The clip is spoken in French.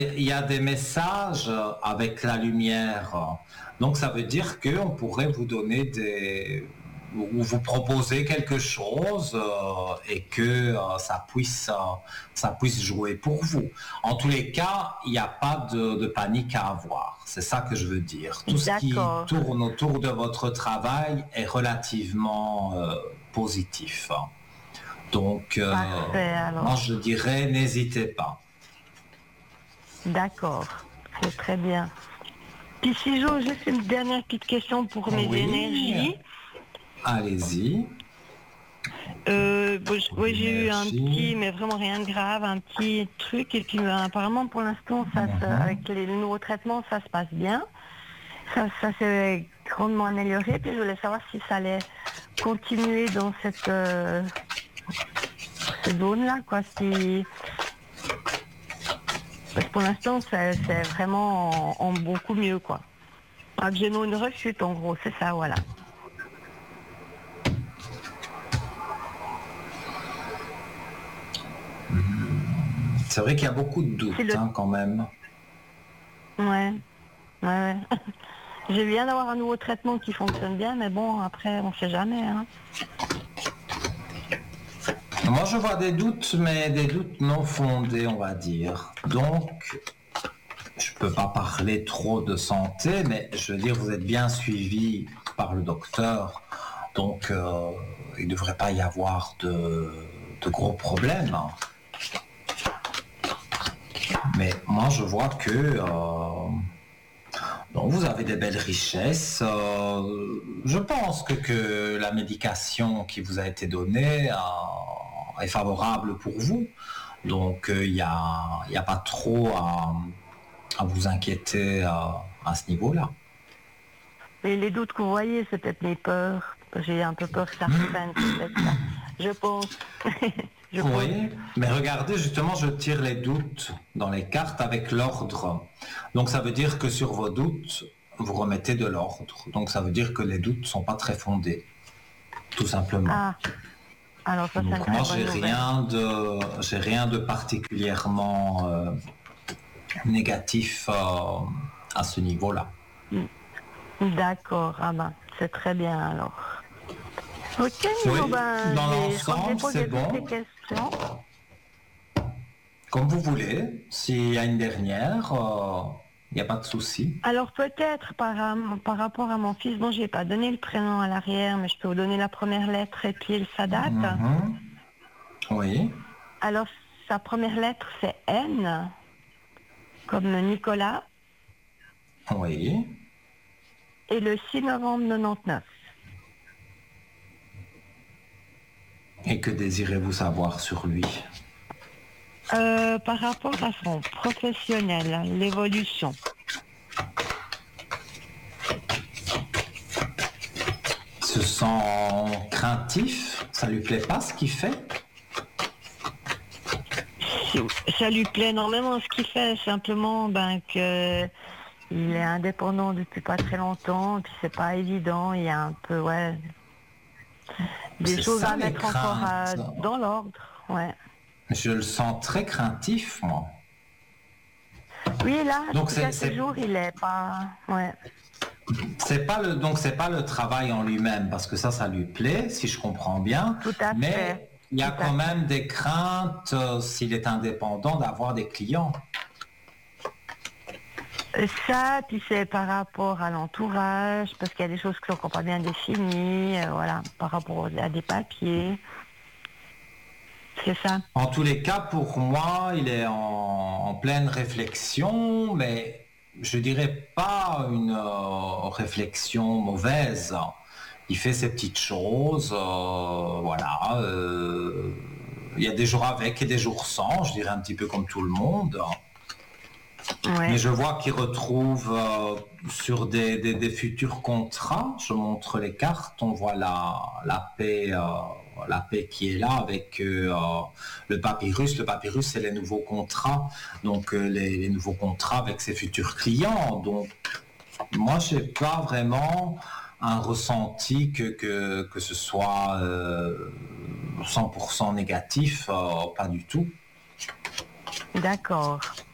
il y a des messages avec la lumière. Donc ça veut dire qu'on pourrait vous donner ou vous proposer quelque chose et que ça puisse jouer pour vous. En tous les cas, il n'y a pas de panique à avoir. C'est ça que je veux dire. Tout ce qui D'accord. tourne autour de votre travail est relativement positif. Donc, Parfait, alors. moi je dirais, n'hésitez pas. D'accord. C'est très bien. Puis si j'ose juste une dernière petite question pour mes Oui. énergies. Allez-y. Oui, j'ai eu un Énergie. petit, mais vraiment rien de grave, un petit truc. Et puis apparemment, pour l'instant, avec les nouveaux traitements, ça se passe bien. Ça s'est grandement amélioré. Puis je voulais savoir si ça allait continuer dans cette zone-là, quoi. Parce que pour l'instant, c'est vraiment en beaucoup mieux, quoi. Que j'ai une rechute, en gros, c'est ça, voilà. C'est vrai qu'il y a beaucoup de doutes quand même. Ouais. J'ai bien d'avoir un nouveau traitement qui fonctionne bien, mais bon, après, on ne sait jamais. Hein. Moi, je vois des doutes, mais des doutes non fondés, on va dire. Donc, je peux pas parler trop de santé, mais je veux dire, vous êtes bien suivi par le docteur, donc il ne devrait pas y avoir de gros problèmes. Mais moi, je vois que donc vous avez des belles richesses. Je pense que la médication qui vous a été donnée est favorable pour vous. Donc il n'y a pas trop à vous inquiéter à ce niveau-là. Et les doutes que vous voyez, c'est peut-être mes peurs. J'ai un peu peur que ça reprenne, peut-être ça. Je pense. Oui, mais regardez, justement, je tire les doutes dans les cartes avec l'ordre. Donc ça veut dire que sur vos doutes, vous remettez de l'ordre. Donc ça veut dire que les doutes ne sont pas très fondés, tout simplement. Ah, alors ça, donc c'est une moi, très bonne j'ai rien de particulièrement négatif à ce niveau-là. D'accord, ah ben, c'est très bien alors. Ok, oui, ben, dans l'ensemble, c'est bon. Comme vous voulez. S'il y a une dernière, il n'y a pas de souci. Alors peut-être par rapport à mon fils, bon, je n'ai pas donné le prénom à l'arrière, mais je peux vous donner la première lettre et puis sa date. Oui. Alors sa première lettre, c'est N, comme Nicolas. Oui. Et le 6 novembre 99. Et que désirez-vous savoir sur lui? Par rapport à son professionnel, l'évolution. Se sent craintif? Ça lui plaît pas ce qu'il fait? Ça lui plaît énormément ce qu'il fait, simplement que il est indépendant depuis pas très longtemps, puis c'est pas évident, il y a un peu des choses à mettre encore dans l'ordre, ouais. Je le sens très craintif, moi. Oui, là, donc ces jours, il est pas, ouais. C'est pas le travail en lui-même, parce que ça lui plaît, si je comprends bien. Tout à mais fait. Il y a quand même des craintes, s'il est indépendant, d'avoir des clients. Ça, puis c'est par rapport à l'entourage, parce qu'il y a des choses qui sont encore pas bien définies, voilà, par rapport à des papiers. C'est ça. En tous les cas, pour moi, il est en pleine réflexion, mais je dirais pas une réflexion mauvaise. Il fait ses petites choses, voilà. Il y a des jours avec et des jours sans, je dirais un petit peu comme tout le monde. Ouais. Mais je vois qu'il retrouve sur des futurs contrats, je montre les cartes, on voit la paix qui est là avec le papyrus. Le papyrus, c'est les nouveaux contrats, donc les nouveaux contrats avec ses futurs clients. Donc moi, je n'ai pas vraiment un ressenti que ce soit 100% négatif, pas du tout. D'accord.